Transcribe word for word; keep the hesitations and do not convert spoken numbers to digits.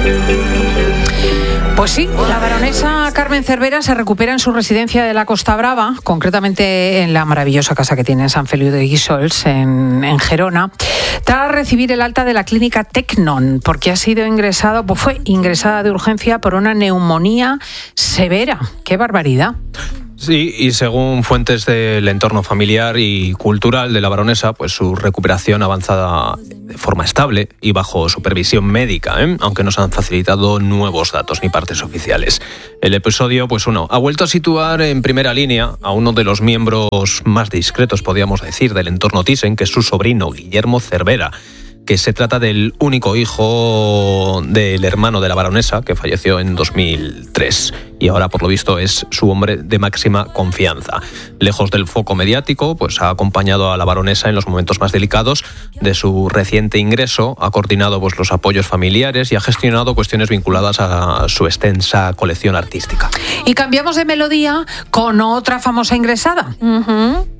Pues sí, la baronesa Carmen Cervera se recupera en su residencia de la Costa Brava, concretamente en la maravillosa casa que tiene en Sant Feliu de Guíxols, en, en Gerona, tras recibir el alta de la clínica Tecnon, porque ha sido ingresada, pues fue ingresada de urgencia por una neumonía severa. ¡Qué barbaridad! Sí, y según fuentes del entorno familiar y cultural de la baronesa, pues su recuperación avanzada de forma estable y bajo supervisión médica, ¿eh? Aunque no se han facilitado nuevos datos ni partes oficiales. El episodio, pues uno, ha vuelto a situar en primera línea a uno de los miembros más discretos, podríamos decir, del entorno Thyssen, que es su sobrino, Guillermo Cervera, que se trata del único hijo del hermano de la baronesa, que falleció en dos mil tres, y ahora, por lo visto, es su hombre de máxima confianza. Lejos del foco mediático, pues ha acompañado a la baronesa en los momentos más delicados de su reciente ingreso, ha coordinado pues, los apoyos familiares y ha gestionado cuestiones vinculadas a su extensa colección artística. Y cambiamos de melodía con otra famosa ingresada. Uh-huh.